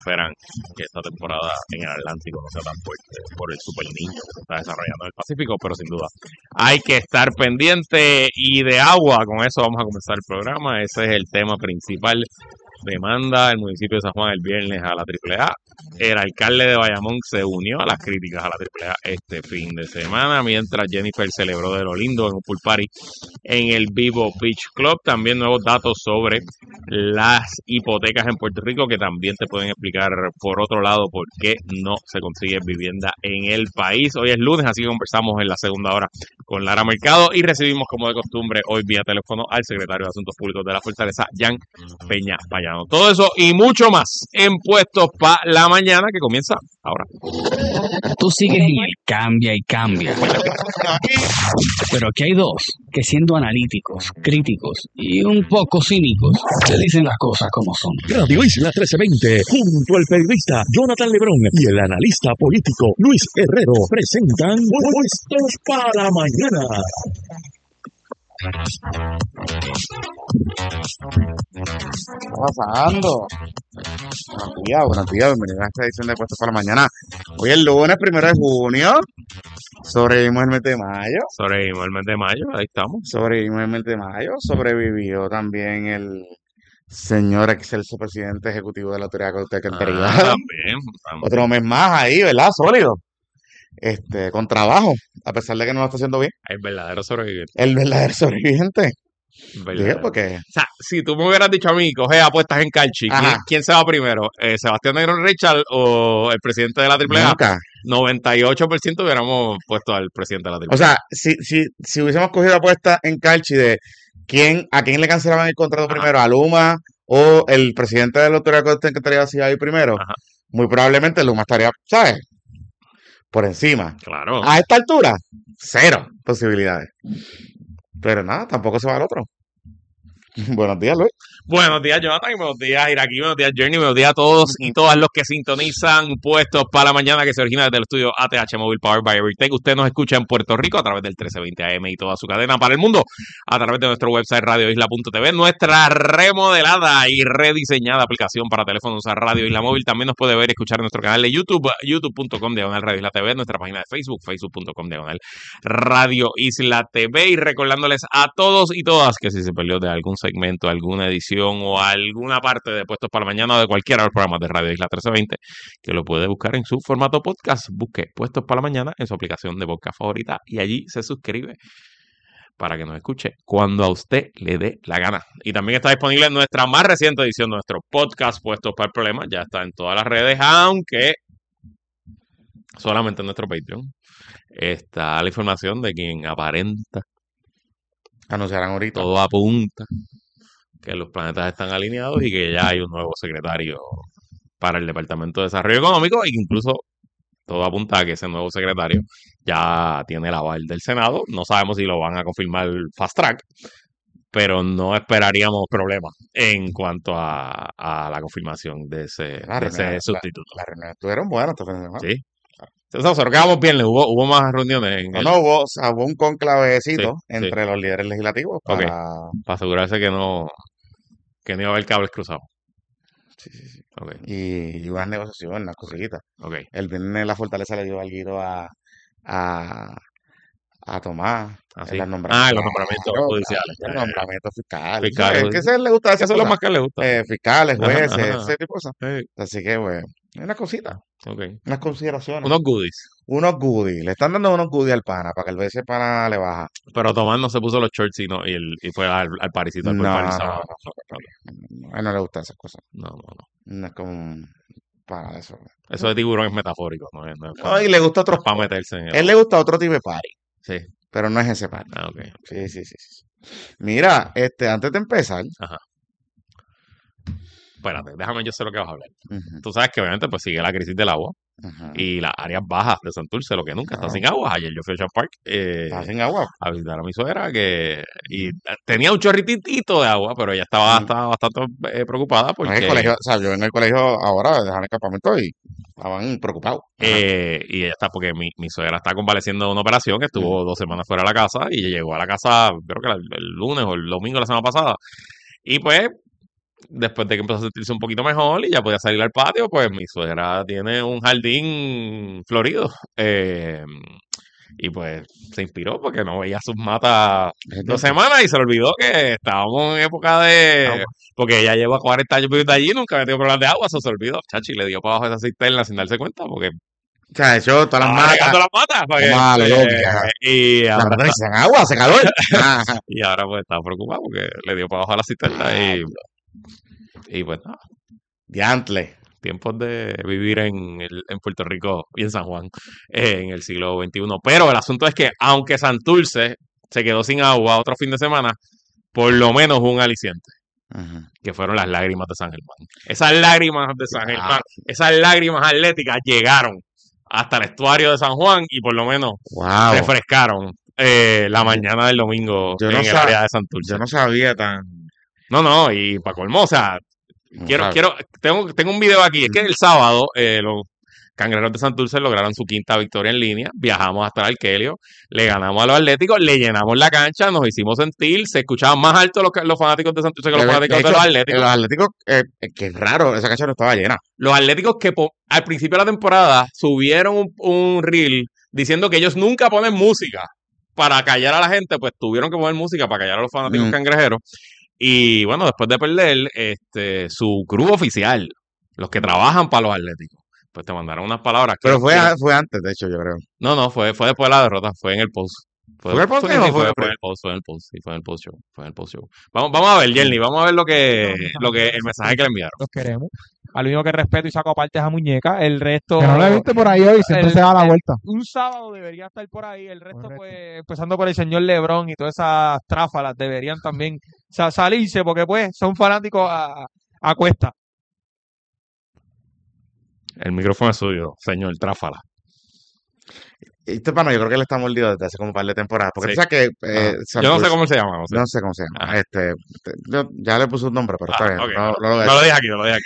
esperan que esta temporada en el Atlántico no sea tan fuerte por el Super Niño que se está desarrollando en el Pacífico, pero sin duda hay que estar pendiente. Y de agua, con eso vamos a comenzar el programa. Ese es el tema principal. Demanda el municipio de San Juan el viernes a la AAA. El alcalde de Bayamón se unió a las críticas a la AAA este fin de semana, mientras Jennifer celebró de lo lindo en un pool party en el Vivo Beach Club. También nuevos datos sobre las hipotecas en Puerto Rico, que también te pueden explicar por otro lado por qué no se consigue vivienda en el país. Hoy es lunes, así que conversamos en la segunda hora con Lara Mercado y recibimos, como de costumbre, hoy vía teléfono al secretario de Asuntos Públicos de la Fortaleza, Jan Peña Payano. Todo eso y mucho más en Puestos para la Mañana, que comienza ahora. Tú sigues en el cambia y cambia. Pero aquí hay dos que, siendo analíticos, críticos y un poco cínicos, te dicen las cosas como son. Radio Isla 1320, junto al periodista Jonathan Lebrón y el analista político Luis Herrero, presentan Puestos para la Mañana. ¿Qué está pasando? Buenos días, bienvenidos a esta edición de Puestos para la Mañana. Hoy es lunes 1 de junio, sobrevivimos el mes de mayo. Sobrevivimos el mes de mayo, ahí estamos. Sobrevivimos el mes de mayo, sobrevivió también el señor excelso presidente ejecutivo de la Autoridad de Alcantarillado. También. Otro mes más ahí, ¿verdad? Sólido. Con trabajo, a pesar de que no lo está haciendo bien. El verdadero sobreviviente. El verdadero sobreviviente. Digo, porque... O sea, si tú me hubieras dicho a mí, coge apuestas en Calchi, ¿quién se va primero? ¿Sebastián Negrón Richard o el presidente de la AAA? Nunca. 98% hubiéramos puesto al presidente de la AAA. O sea, si hubiésemos cogido apuestas en Calchi de a quién le cancelaban el contrato primero, a Luma o el presidente de la Autoridad de Alcantarillado si iba a ir primero, muy probablemente Luma estaría, ¿sabes? Por encima. Claro. A esta altura, 0 posibilidades. Pero nada, tampoco se va al otro. Buenos días, Luis. Buenos días, Jonathan, y buenos días, Iraquí, buenos días, Journey, buenos días a todos y todas los que sintonizan Puestos para la Mañana, que se origina desde el estudio ATH Móvil Power by Everytech. Usted nos escucha en Puerto Rico a través del 1320 AM y toda su cadena para el mundo, a través de nuestro website radioisla.tv, nuestra remodelada y rediseñada aplicación para teléfonos a Radio Isla Móvil. También nos puede ver y escuchar en nuestro canal de YouTube, youtube.com/Radio Isla TV, nuestra página de Facebook, facebook.com/Radio Isla TV, y recordándoles a todos y todas que si se perdió de algún segmento, alguna edición o alguna parte de Puestos para la Mañana o de cualquiera de los programas de Radio Isla 1320, que lo puede buscar en su formato podcast. Busque Puestos para la Mañana en su aplicación de podcast favorita y allí se suscribe para que nos escuche cuando a usted le dé la gana. Y también está disponible en nuestra más reciente edición de nuestro podcast Puestos para el Problema. Ya está en todas las redes, aunque solamente en nuestro Patreon está la información de quien aparenta. Anunciarán ahorita. Todo apunta que los planetas están alineados y que ya hay un nuevo secretario para el Departamento de Desarrollo Económico, y que incluso todo apunta a que ese nuevo secretario ya tiene el aval del Senado. No sabemos si lo van a confirmar fast track, pero no esperaríamos problemas en cuanto a la confirmación de ese sustituto. Las reuniones estuvieron buenas este fin de semana. Sí. Nosotros quedamos bien, hubo más reuniones. Hubo un conclavecito entre los líderes legislativos para asegurarse que no iba a haber cables cruzados. Sí. Okay. Y unas negociaciones, unas cositas. Okay. El viernes la Fortaleza le dio algo a Tomás. Los nombramientos judiciales. Los nombramientos fiscales. Es que ese le gusta. Eso es lo más que le gusta. Fiscales, jueces, ese tipo de cosas. Sí. Así que, bueno, una cosita. Okay. Unas consideraciones. Unos goodies. Le están dando unos goodies al pana para que el ese pana le baja. Pero Tomás no se puso los shorts y fue al parisito. No, a él no le gustan esas cosas. No. No es como para eso. Eso de tiburón es metafórico. No, y le gusta otro. Para meterse en él le gusta otro tipo de party. Sí. Pero no es ese party. Okay. Sí. Mira, antes de empezar. Ajá. Espérate, déjame, yo sé lo que vas a hablar. Tú sabes que obviamente pues sigue la crisis del agua y las áreas bajas de Santurce, lo que nunca está sin agua. Ayer yo fui a Ocean Park está sin agua a visitar a mi suegra y tenía un chorritito de agua, pero ella estaba bastante preocupada porque... En el colegio, yo en el colegio ahora dejan el campamento y estaban preocupados. Y ella está, porque mi suegra está convaleciendo de una operación que estuvo 2 semanas fuera de la casa y llegó a la casa, creo que el lunes o el domingo de la semana pasada. Y pues después de que empezó a sentirse un poquito mejor y ya podía salir al patio, pues mi suegra tiene un jardín florido. Y pues se inspiró porque no veía sus matas 2 semanas y se le olvidó que estábamos en época de... Porque ella lleva 40 años viviendo allí, nunca había tenido problemas de agua, eso se olvidó. Chachi, le dio para abajo esa cisterna sin darse cuenta porque... O sea, echó todas las estaba regando matas. las matas. Porque, Vamos a lo loco, ya. y Las ahora matas está, necesitan agua, hace calor. Ajá. y ahora pues está preocupado porque le dio para abajo a la cisterna y pues nada. Diantle. Tiempos de vivir en Puerto Rico y en San Juan en el siglo XXI. Pero el asunto es que, aunque Santurce se quedó sin agua otro fin de semana, por lo menos hubo un aliciente, Ajá. que fueron las lágrimas de San Germán. Esas lágrimas de San Germán, esas lágrimas atléticas llegaron hasta el estuario de San Juan y por lo menos Wow. refrescaron la mañana del domingo Yo en no el sab- área de Santurce. Yo no sabía tan. No, y para colmo, o sea, no Quiero, sabía. tengo un video aquí. Es que el sábado los Cangrejeros de Santurce lograron su 5ª victoria en línea. Viajamos hasta el Arkelio, le ganamos a los Atléticos, le llenamos la cancha, nos hicimos sentir, se escuchaban más alto los fanáticos de Santurce que los fanáticos de hecho, los Atléticos. Los Atléticos, que es raro, esa cancha no estaba llena. Los Atléticos que al principio de la temporada subieron un reel diciendo que ellos nunca ponen música para callar a la gente, pues tuvieron que poner música para callar a los fanáticos Mm. cangrejeros. Y bueno, después de perder, su crew oficial, los que trabajan para los Atléticos, pues te mandaron unas palabras que... Pero fue antes, de hecho, yo creo. No, fue después de la derrota, fue en el post. ¿Fue en el post sí, game o fue fue pre? en el post, sí, fue en el post show, fue en el post show. Vamos a ver, Jenny, vamos a ver lo que el mensaje que le enviaron. Los queremos. Al único que respeto y saco aparte es a Muñeca. El resto... Que no lo he visto por ahí hoy, siempre se da la vuelta. Un sábado debería estar por ahí. El resto, Correcto. pues, empezando por el señor Lebrón y todas esas tráfalas, deberían también salirse porque, pues, son fanáticos a cuesta. El micrófono es suyo, señor Tráfala. Este pana, yo creo que él está mordido desde hace como un par de temporadas. Porque Sí. tú sabes que. Yo no sé Santurce- cómo se llama. No sé. No sé cómo se llama. Ajá. Yo ya le puse un nombre, pero está bien. Ok, No, no, no lo voy a no lo decir. dije aquí.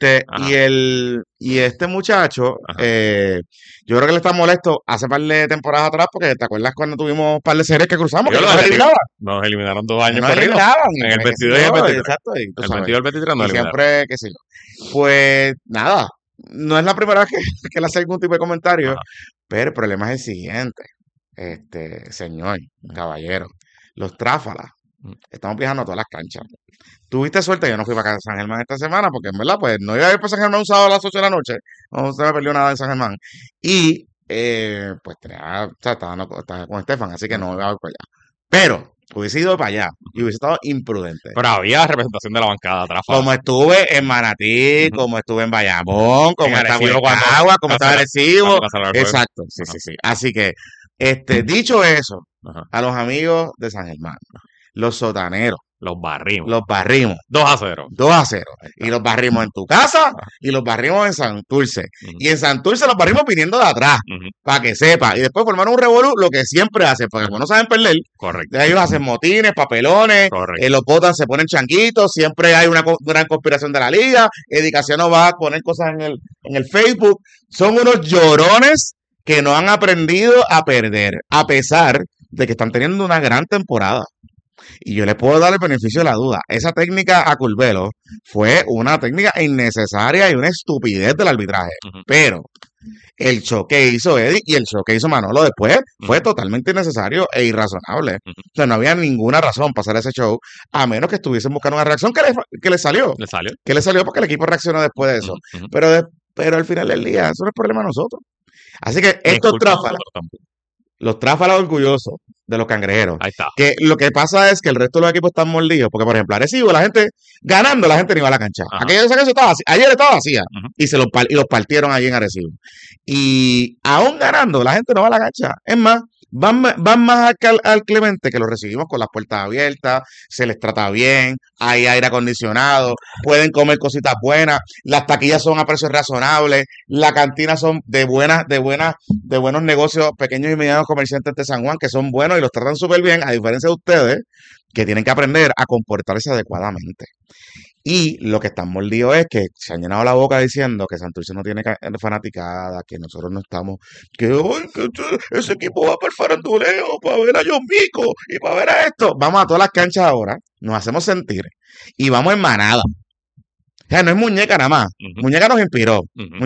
Ajá. Y este muchacho, Ajá. yo creo que él está molesto hace par de temporadas atrás, porque te acuerdas cuando tuvimos un par de series que cruzamos, Yo que lo nos dije. eliminaban. Nos eliminaron 2 años Nos corridos. eliminaban. En el que 22 sí, y el 23. Exacto, y tú El sabes. 22 y el 23 nos Y eliminaron. siempre, qué sé yo. Pues nada, no es la primera vez que él hace algún tipo de comentario, Ajá. pero el problema es el siguiente. Señor, caballero, los tráfalas, estamos viajando a todas las canchas. Tuviste suerte, yo no fui para San Germán esta semana, porque en verdad, pues no iba a ir para San Germán un sábado a las 8 de la noche, no se me perdió nada en San Germán. Y pues estaba con Estefan, así que no iba a ir para allá. Pero hubiese ido para allá y hubiese estado imprudente. Pero había representación de la bancada Tráfala. Como estuve en Manatí, Ujú. como estuve en Bayamón, como En estaba en Arecibo cuando- Cagua, como estaba en Arecibo. Cuando cancelaron el juego. Exacto, sí, Ajá. sí, sí. Así que, dicho eso, Ajá. a los amigos de San Germán, los sotaneros, Los barrimos. los barrimos 2-0. 2-0. Y los barrimos en tu casa y los barrimos en Santurce. Ujú. Y en Santurce los barrimos viniendo de atrás, Ujú. para que sepa. Y después formaron un revolú, lo que siempre hacen, porque como no saben perder, Correcto. ellos hacen motines, papelones, Correcto. los botan, se ponen changuitos, siempre hay una gran conspiración de la liga, Edicación va a poner cosas en el Facebook. Son unos llorones que no han aprendido a perder, a pesar de que están teniendo una gran temporada. Y yo les puedo dar el beneficio de la duda. Esa técnica a Curvelo fue una técnica innecesaria y una estupidez del arbitraje. Ujú. Pero el show que hizo Eddie y el show que hizo Manolo después fue totalmente innecesario e irrazonable. Ujú. O sea, no había ninguna razón para hacer ese show, a menos que estuviesen buscando una reacción que le salió. ¿Le salió? Que le salió porque el equipo reaccionó después de eso. Ujú. Pero al final del día, eso no es problema de nosotros. Así que Ni estos culpa de tráfalas, nosotros tampoco. los tráfalas orgullosos de los cangrejeros, Ahí está. que lo que pasa es que el resto de los equipos están mordidos, porque por ejemplo, Arecibo, la gente ganando, la gente no iba a la cancha. Ajá. Esa cancha estaba ayer estaba vacía Ujú. y los partieron allí en Arecibo. Y aún ganando, la gente no va a la cancha. Es más, van más al Clemente, que los recibimos con las puertas abiertas, se les trata bien, hay aire acondicionado, pueden comer cositas buenas, las taquillas son a precios razonables, la cantina son de buenos negocios, pequeños y medianos comerciantes de San Juan, que son buenos y los tratan súper bien, a diferencia de ustedes, que tienen que aprender a comportarse adecuadamente. Y lo que están mordidos es que se han llenado la boca diciendo que Santurce no tiene fanaticada, que nosotros no estamos, que ese equipo va para el faranduleo, para ver a John Mico y para ver a esto. Vamos a todas las canchas ahora, nos hacemos sentir y vamos en manada. sea, no es Muñeca nada más. Ujú. Muñeca nos inspiró. Ujú.